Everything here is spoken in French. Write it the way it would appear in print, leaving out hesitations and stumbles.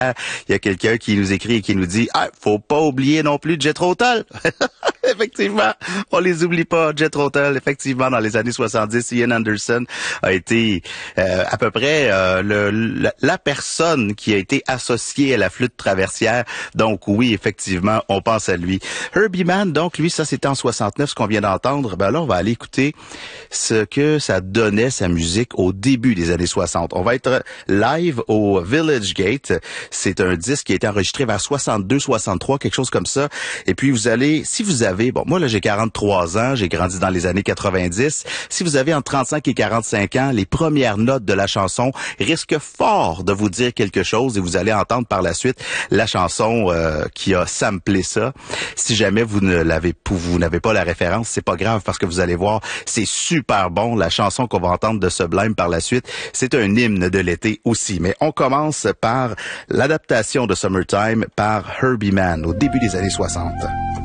Il y a quelqu'un qui nous écrit et qui nous dit faut pas oublier non plus Jethro Tull. Effectivement, on les oublie pas. Jethro Tull, effectivement, dans les années 70, Ian Anderson a été à peu près la personne qui a été associée à la flûte traversière. Donc oui, effectivement, on pense à lui. Herbie Mann, donc lui, ça c'était en 69, ce qu'on vient d'entendre. Ben là, on va aller écouter ce que ça donnait, sa musique, au début des années 60. On va être live au Village Gate. C'est un disque qui a été enregistré vers 62, 63, quelque chose comme ça. Et puis vous allez, si vous avez, bon, moi là j'ai 43 ans, j'ai grandi dans les années 90. Si vous avez entre 35 et 45 ans, les premières notes de la chanson risquent fort de vous dire quelque chose et vous allez entendre par la suite la chanson qui a samplé ça. Si jamais vous n'avez pas la référence, c'est pas grave parce que vous allez voir, c'est super bon. La chanson qu'on va entendre de Sublime par la suite, c'est un hymne de l'été aussi. Mais on commence par l'adaptation de Summertime par Herbie Mann au début des années 60.